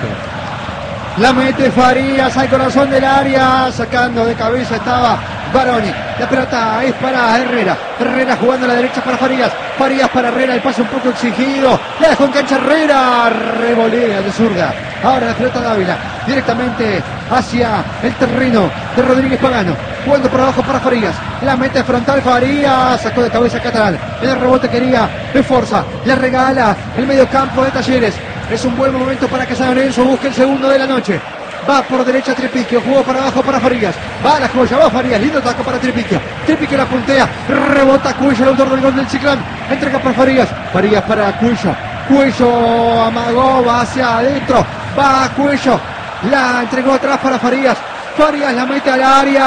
La mete Farías al corazón del área, sacando de cabeza estaba Baroni. La pelota es para Herrera. Herrera jugando a la derecha para Farías. Farías para Herrera, el pase un poco exigido. La dejó en cancha Herrera. Revolea de zurda. Ahora la pelota Dávila. Directamente hacia el terreno de Rodríguez Pagano. Jugando por abajo para Farías. La mete frontal Farías. Sacó de cabeza Catalán. En el rebote quería de fuerza. Le regala el medio campo de Talleres. Es un buen momento para que San Lorenzo busque el segundo de la noche. Va por derecha Tripiquio, jugó para abajo para Farías. Va a la joya, va Farías, lindo taco para Tripiquio. Tripiquio la puntea, rebota Cuello, el autor del gol del Ciclón. Entrega para Farías, Farías para Cuello. Cuello amagó, va hacia adentro, va a Cuello. La entregó atrás para Farías. Farías la mete al área.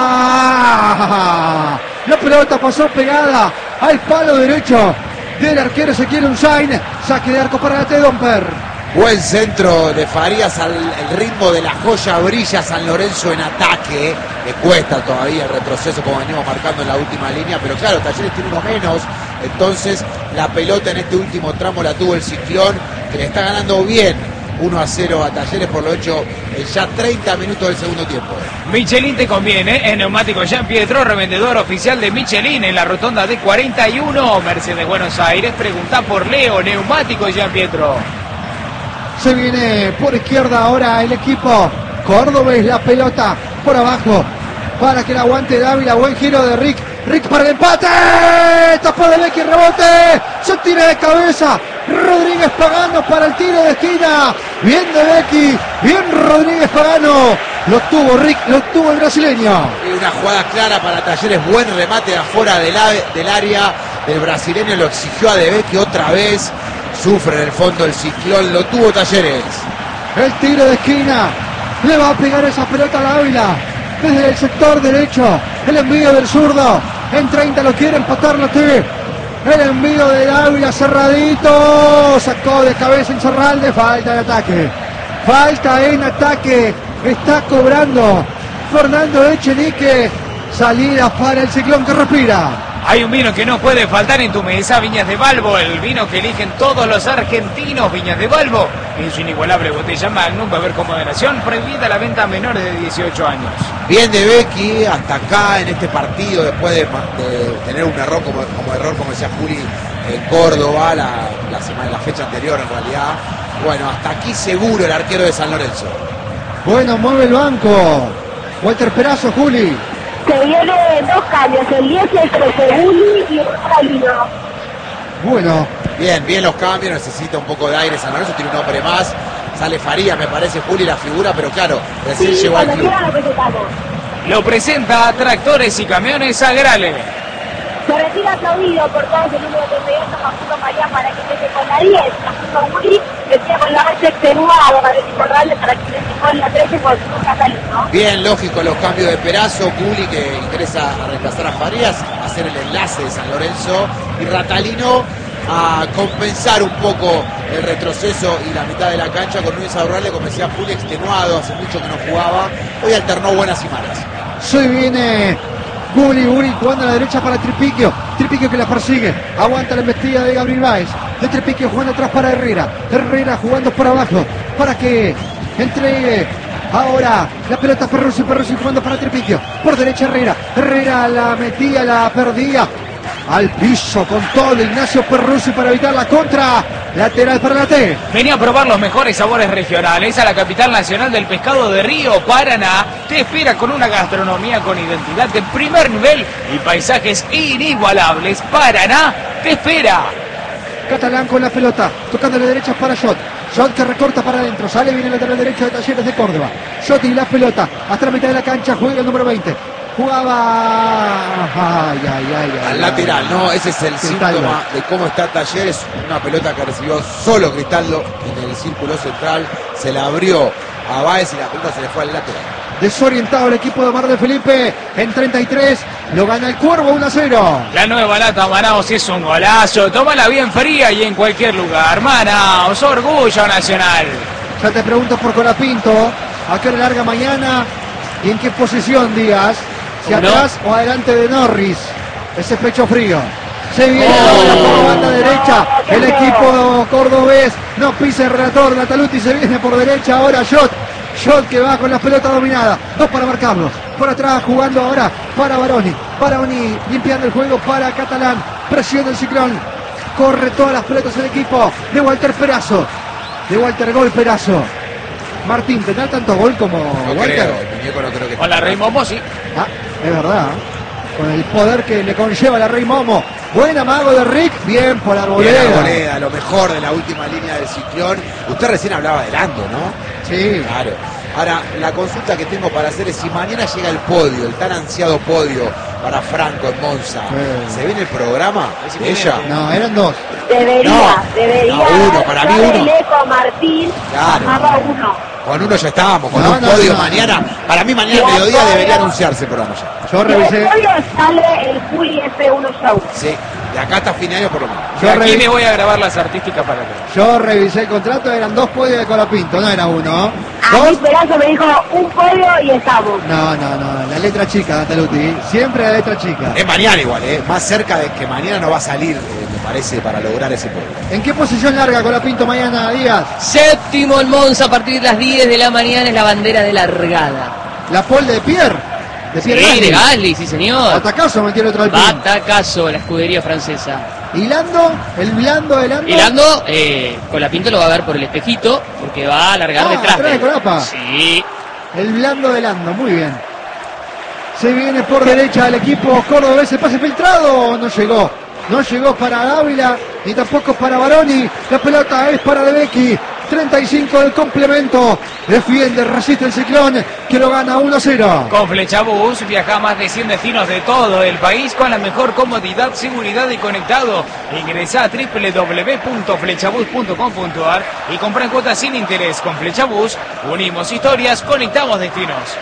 La pelota pasó pegada al palo derecho del arquero Ezequiel Unzain. Saque de arco para la T-Domper. Buen centro de Farías, al el ritmo de la joya brilla San Lorenzo en ataque. Le cuesta todavía el retroceso como venimos marcando en la última línea, pero claro, Talleres tiene uno menos. Entonces la pelota en este último tramo la tuvo el Ciclón, que le está ganando bien uno a cero a Talleres por lo hecho en ya treinta minutos del segundo tiempo. Michelin te conviene, en Neumático Jean Pietro, revendedor oficial de Michelin en la rotonda de cuarenta y uno, Mercedes Buenos Aires. Pregunta por Leo, Neumático Jean Pietro. Se viene por izquierda ahora el equipo cordobés, la pelota por abajo para que la aguante Dávila. Buen giro de Rick. Rick para el empate. Tapó de Becky, rebote. Se tira de cabeza. Rodríguez Pagano para el tiro de esquina. Bien de Becky. Bien Rodríguez Pagano. Lo tuvo Rick, lo tuvo el brasileño. Y una jugada clara para Talleres, buen remate de afuera del, del área. El brasileño lo exigió a De Becky otra vez. Sufre en el fondo el Ciclón, lo tuvo Talleres. El tiro de esquina. Le va a pegar esa pelota a Dávila. desde el sector derecho. El envío del zurdo. En treinta lo quiere empatar la T. El envío de Dávila cerradito. Sacó de cabeza Insaurralde. Falta de ataque. Falta en ataque. Está cobrando Fernando Echenique. Salida para el Ciclón que respira. Hay un vino que no puede faltar en tu mesa, Viñas de Balbo, el vino que eligen todos los argentinos. Viñas de Balbo, en su inigualable botella Magnum, va a haber con moderación, prohibida la venta a menores de dieciocho años. Bien de Becky hasta acá en este partido, después de, de tener un error como, como error, como decía Juli, en Córdoba, la, la, semana, la fecha anterior en realidad. Bueno, hasta aquí seguro el arquero de San Lorenzo. Bueno, mueve el banco. Walter Perazo, Juli. Se vienen dos cambios, el diez y el trece, Juli y el Ratalino. Bueno. Bien, bien los cambios, necesita un poco de aire San Lorenzo, tiene un hombre más. Sale Farías, me parece, Juli, la figura, pero claro, recién Sí, llegó al cuando club. quieran lo presentamos. Lo presenta Tractores y Camiones Agrale. Se retira aplaudido por todos el número treinta y ocho, Facundo María, para que empiece con la diez. Facundo Juli decía con la base extenuado para el Insaurralde, para que empiece con la trece con su Catalino. Bien, lógico los cambios de Perazo, Juli que ingresa a reemplazar a Farías, a hacer el enlace de San Lorenzo, y Ratalino a compensar un poco el retroceso y la mitad de la cancha con un Insaurralde, como decía Juli, extenuado, hace mucho que no jugaba, hoy alternó buenas y malas. Se viene Guli, Guli jugando a la derecha para Tripiquio. Tripiquio que la persigue. Aguanta la embestida de Gabriel Báez. De Tripiquio jugando atrás para Herrera. Herrera jugando por abajo. Para que entregue ahora la pelota Perruzzi. Perruzzi jugando para Tripiquio. Por derecha Herrera. Herrera la metía, la perdía. Al piso con todo Ignacio Perruzzi para evitar la contra. Lateral para la T. Venía a probar los mejores sabores regionales a la capital nacional del pescado de Río, Paraná. Te espera con una gastronomía con identidad de primer nivel y paisajes inigualables. Paraná te espera. Catalán con la pelota, tocando a la derecha para Shot. Shot que recorta para adentro, sale, viene el lateral derecho de Talleres de Córdoba. Shot y la pelota, hasta la mitad de la cancha, juega el número veinte. Jugaba... Ay, ay, ay, ay, Al lateral, ay. ¿no? Ese es el Cristaldo. síntoma de cómo está Talleres. Una pelota que recibió solo Cristaldo en el círculo central. Se la abrió a Báez y la pelota se le fue al lateral. Desorientado el equipo de Mar de Felipe en treinta y tres, lo gana el Cuervo uno a cero. La nueva lata Manaos es un golazo. Tómala bien fría y en cualquier lugar. Manaos, orgullo nacional. Ya te pregunto por Colapinto, ¿a qué hora larga mañana y en qué posición, Díaz? Si ¿Cómo no? atrás o adelante de Norris. Ese es pecho frío. Se viene Oh. ahora por banda derecha. El equipo cordobés no pisa el relator. Nataluti se viene por derecha. Ahora Shot. Shot que va con la pelota dominada. Dos para marcarlos. Por atrás jugando ahora para Baroni. Baroni limpiando el juego para Catalán. Presiona el Ciclón. Corre todas las pelotas el equipo de Walter Perazo. De Walter Gol Perazo. Martín, ¿penal tanto gol como No Walter? creo, el muñeco no creo que... Con la Rey Momo, sí. Ah, es verdad. Con el poder que le conlleva la Rey Momo. Buen amago de Rick. Bien por Bien, Arboleda. Arboleda, lo mejor de la última línea del Ciclón. Usted recién hablaba de Lando, ¿no? Sí. Claro. Ahora, la consulta que tengo para hacer es si mañana llega el podio, el tan ansiado podio para Franco en Monza. Sí. ¿Se viene el programa de ella? No, eran dos. Debería, No, debería. no, uno, para mí darle uno. eco a Martín, Claro. bajaba uno. Con uno ya estábamos, con No, un no, podio no. mañana. Para mí mañana Y al el mediodía podio- debería anunciarse el programa ya. Yo Y revisé. después sale el Juli F uno Show. Sí, de acá hasta fin de año por lo menos. Y Yo, aquí revi- me voy a grabar las artísticas para atrás. yo revisé el contrato, eran dos podios de Colapinto, no era uno. A mí ¿Dos? Perazo me dijo un podio y estamos. No, no, no, la letra chica, Nataluti. Siempre la letra chica. Es mañana igual, ¿eh? Más cerca de que mañana no va a salir, eh, me parece, para lograr ese podio. ¿En qué posición larga Colapinto mañana, Díaz? Séptimo en Monza a partir de las diez de la mañana es la bandera de largada. La pole de Pierre. De Sí, Pierre Gasly. de Gasly, sí señor. Atacazo metió el otro al pin. Batacazo la escudería francesa. Y Lando, el blando de Lando. Y Lando, eh, Colapinto lo va a ver por el espejito porque va a alargar Ah, detrás atrás de de él. Colapa. Sí. El blando de Lando, muy bien. Se viene por derecha el equipo cordobés, el pase filtrado, no llegó. No llegó para Dávila, ni tampoco para Baroni. La pelota es para De Becchi. treinta y cinco del complemento. Defiende, resiste el Ciclón, que lo gana uno a cero. Con Flechabús viaja a más de cien destinos de todo el país con la mejor comodidad, seguridad y conectado. Ingresa a doble u doble u doble u punto flechabús punto com punto a r y compra en cuotas sin interés. Con Flechabús unimos historias, conectamos destinos.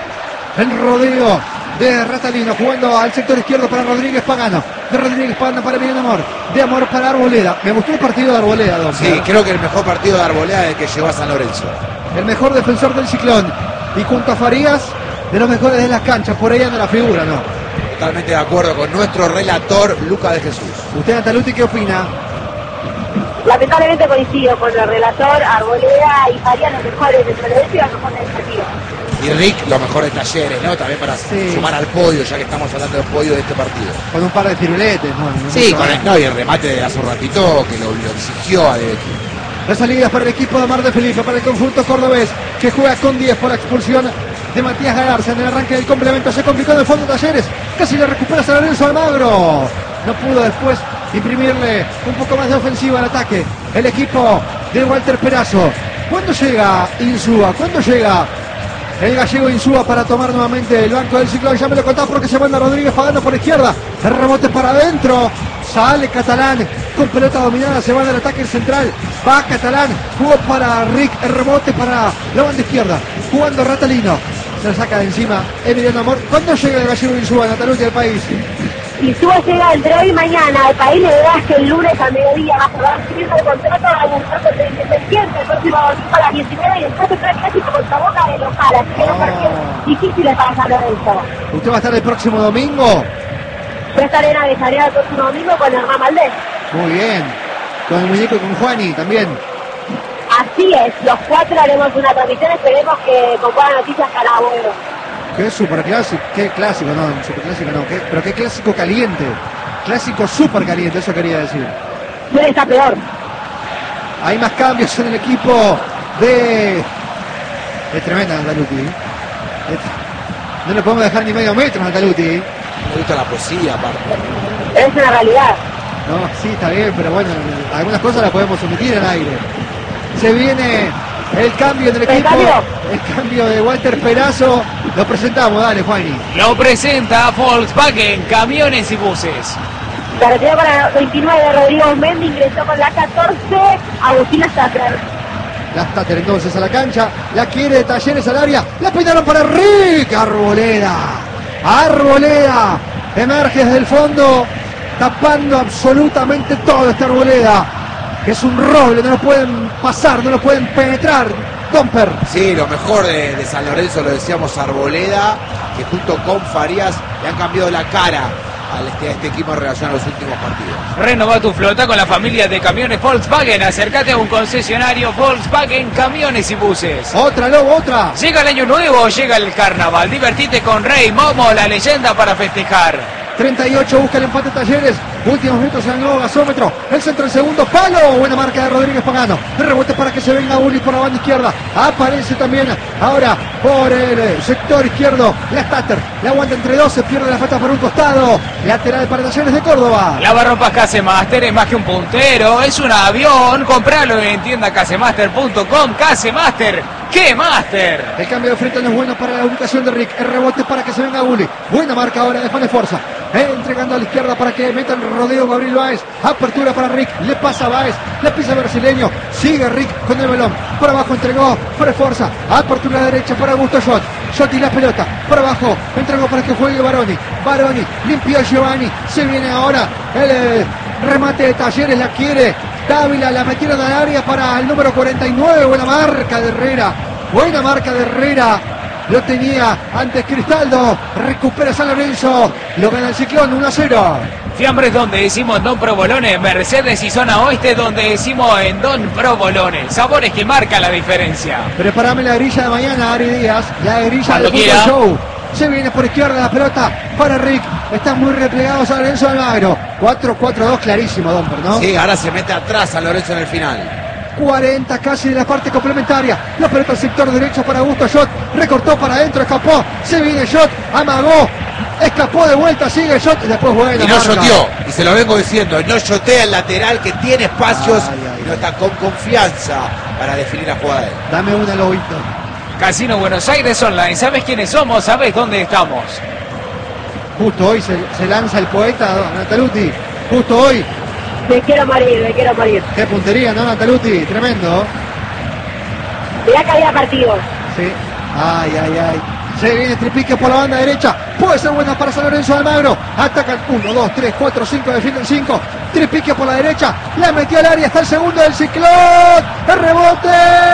El rodeo de Ratalino, jugando al sector izquierdo para Rodríguez Pagano. De Rodríguez Pagano para Emiliano Amor. De Amor para Arboleda. Me gustó el partido de Arboleda, don. Sí, creo que el mejor partido de Arboleda es el que llegó a San Lorenzo. El mejor defensor del Ciclón. Y junto a Farías, de los mejores de las canchas. Por ahí anda la figura, ¿no? Totalmente de acuerdo con nuestro relator, Luca de Jesús. ¿Usted, Antaluti, qué opina? Lamentablemente coincido con el relator, Arboleda y Farías los mejores de San Lorenzo y los mejores del partido. Y Rick, los mejores talleres, ¿no? También para Sí. sumar al podio, ya que estamos hablando del podio de este partido. Con un par de ciruletes, ¿no? No Sí, mucho con más. el, no, y el remate de hace un ratito que lo, lo exigió a De Vecchio. Las salidas para el equipo de Mar de Felipe, para el conjunto cordobés, que juega con diez por la expulsión de Matías Galarza. En el arranque del complemento se complicó en el fondo Talleres. Casi le recupera San Lorenzo Almagro. No pudo después imprimirle un poco más de ofensiva al ataque. El equipo de Walter Perazo. ¿Cuándo llega Insúa? ¿Cuándo llega el gallego Insúa para tomar nuevamente el banco del Ciclón? Ya me lo contaba porque se manda Rodríguez Pagano por la izquierda. El rebote para adentro. Sale Catalán con pelota dominada. Se va del ataque central. Va Catalán. Jugó para Rick. El rebote para la banda izquierda. Jugando Ratalino. Se la saca de encima Emiliano Amor. ¿Cuándo llega el gallego Insúa a Natalucci al país? Y Insúa llega entre hoy y mañana al país. Le verás que el lunes al mediodía va a cerrar firme el contrato al contrato de Independiente. El próximo domingo a las diecinueve y el próximo clásico contra Boca de local. Así que no partidos difíciles para San Lorenzo. ¿Usted va a estar el próximo domingo? Voy a estar en Avellaneda el próximo domingo con Hernán Valdés. Muy bien. Con el muñeco y con Juani también. Así es, los cuatro haremos una transmisión. Esperemos que con buenas noticias para Agüero. Qué super clásico, qué clásico, no, super clásico no, qué, pero qué clásico caliente. Clásico super caliente, eso quería decir. Suele estar peor. Hay más cambios en el equipo de... Es tremenda Antalucci. Es- No le podemos dejar ni medio metro a Antalucci. Me gusta la poesía, aparte. Es una realidad. No, sí, está bien, pero bueno, algunas cosas las podemos omitir al aire. Se viene el cambio del ¿El equipo. cambio? El cambio de Walter Perazo. Lo presentamos, dale, Juani. Lo presenta Volkswagen, camiones y buses. Se retiró con la veintinueve de Rodrigo Mendy, ingresó con la catorce Agustina Stater. La Stater entonces a la cancha, la quiere de Talleres al área, la peinaron para Rick Arboleda. Arboleda emerge desde el fondo, tapando absolutamente todo esta Arboleda, que es un roble, no lo pueden pasar, no lo pueden penetrar. Domper. Sí, lo mejor de, de San Lorenzo, lo decíamos, Arboleda, que junto con Farías le han cambiado la cara a este, a este equipo en relación a los últimos partidos. Renova tu flota con la familia de camiones Volkswagen. Acércate a un concesionario Volkswagen, camiones y buses. Otra, Lobo, otra. Llega el año nuevo, llega el carnaval. Divertite con Rey Momo, la leyenda para festejar. treinta y ocho busca el empate Talleres. Últimos minutos en el nuevo gasómetro. El centro, el segundo palo. Buena marca de Rodríguez Pagano. El rebote para que se venga Uli por la banda izquierda. Aparece también ahora por el sector izquierdo. La Stater. La aguanta entre dos. Se pierde la pata por un costado. Lateral para Talleres de Córdoba. Lavarropas Casemaster es más que un puntero, es un avión. Compralo en tienda casemaster punto com. Casemaster, ¡qué master! El cambio de frente no es bueno para la ubicación de Rick. El rebote para que se venga Uli. Buena marca ahora de Juan Esforza. Eh, entregando a la izquierda para que metan Rodrigo Gabriel Báez. Apertura para Rick. Le pasa a Báez. Le pisa brasileño. Sigue Rick con el balón. Por abajo entregó para Esforza. Apertura derecha para Augusto Schott. Schott y la pelota. Por abajo entregó para que juegue Baroni. Baroni limpió Giovanni. Se viene ahora el eh, remate de Talleres. La quiere Dávila. La metieron al área para el número cuarenta y nueve. Buena marca de Herrera. Buena marca de Herrera. Lo tenía antes Cristaldo. Recupera San Lorenzo. Lo gana el Ciclón uno a cero. Fiambres donde decimos Don Provolone, Mercedes y Zona Oeste donde decimos en Don Provolone. Sabores que marcan la diferencia. Preparame la grilla de mañana, Ari Díaz. La grilla Cuando del quiera. Fútbol Show. Se viene por izquierda la pelota para Rick. Están muy replegados San Lorenzo Almagro. cuatro cuatro dos clarísimo, Domper, ¿no? Sí, ahora se mete atrás San Lorenzo en el final. cuarenta casi de la parte complementaria. La pelota al sector derecho para Augusto Schott. Recortó para adentro, escapó. Se viene Schott, amagó. Escapó de vuelta, sigue Schott. Y después buena Y no marca. shoteó, y se lo vengo diciendo, no shotea el lateral que tiene espacios Ay, ay, y no está con confianza para definir la jugada de él. Dame una, Lobito. Casino Buenos Aires Online, ¿sabes quiénes somos? ¿Sabes dónde estamos? Justo hoy se, se lanza el poeta Nataluti. Justo hoy. Me quiero morir, me quiero morir. Qué puntería, ¿no, Nataluti? Tremendo. Mirá que había partidos. Sí. Ay, ay, ay. Se viene Tripique por la banda derecha. Puede ser buena para San Lorenzo de Almagro. Atacan uno, dos, tres, cuatro, cinco. Defienden cinco. Tripique por la derecha. La metió al área. Está el segundo del Ciclón. El rebote.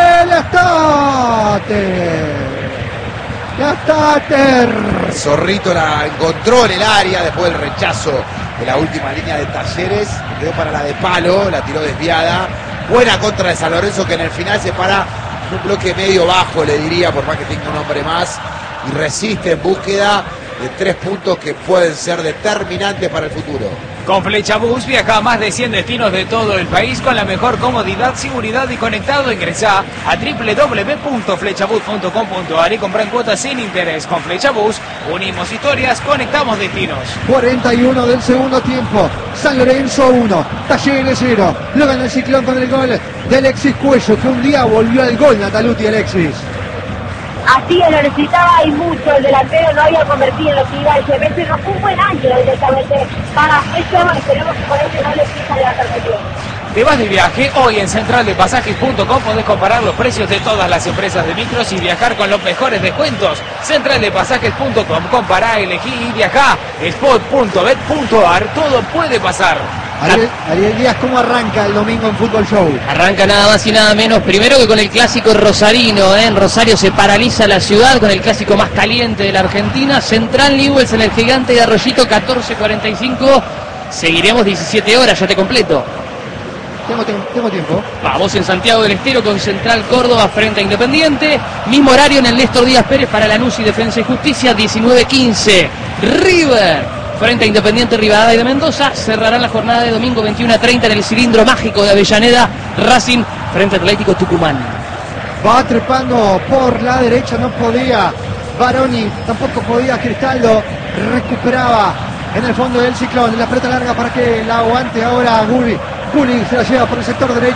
Lastate. Lastate. Zorrito la encontró en el área después del rechazo de la última línea de Talleres. Quedó para la de palo. La tiró desviada. Buena contra de San Lorenzo, que en el final se para un bloque medio bajo, le diría, por más que tenga un hombre más, y resiste en búsqueda de tres puntos que pueden ser determinantes para el futuro. Con Flechabús viaja a más de cien destinos de todo el país con la mejor comodidad, seguridad y conectado. Ingresá a doble u doble u doble u punto flechabús punto com punto a r y compra en cuotas sin interés. Con Flechabús unimos historias, conectamos destinos. cuarenta y uno del segundo tiempo. San Lorenzo uno, Talleres cero. Lo gana el Ciclón con el gol de Alexis Cuello, que un día volvió al gol. Nataluti Alexis. Así lo necesitaba y mucho. El delantero no había convertido en lo que iba el semestre. No fue un buen año directamente para eso. Esperemos que con este gol empiece a levantar el pie. Te vas de viaje, hoy en central de pasajes punto com podés comparar los precios de todas las empresas de micros y viajar con los mejores descuentos. central de pasajes punto com, compará, elegí y viajá. spot punto bet punto a r, todo puede pasar. Ariel, Ariel Díaz, ¿cómo arranca el domingo en Fútbol Show? Arranca nada más y nada menos, primero que con el clásico rosarino, ¿eh? En Rosario se paraliza la ciudad con el clásico más caliente de la Argentina. Central Newell's en el Gigante de Arroyito, catorce cuarenta y cinco. Seguiremos diecisiete horas, ya te completo. Tengo, tengo, tengo tiempo. Vamos en Santiago del Estero con Central Córdoba frente a Independiente. Mismo horario en el Néstor Díaz Pérez para Lanús y Defensa y Justicia, diecinueve quince. River frente a Independiente Rivadavia de Mendoza. Cerrarán la jornada de domingo veintiuno a treinta en el cilindro mágico de Avellaneda. Racing frente a Atlético Tucumán. Va trepando por la derecha, no podía Baroni, tampoco podía Cristaldo. Recuperaba en el fondo del Ciclón. La pelota larga para que la aguante ahora Gulli. Gulli se la lleva por el sector derecho.